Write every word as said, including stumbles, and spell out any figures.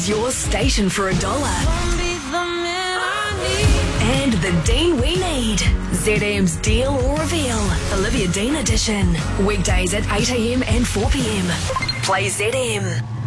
Dean's your station for a dollar. And the Dean we need. Z M's Deal or Reveal. Olivia Dean edition. Weekdays at eight a.m. and four p.m. Play Z M.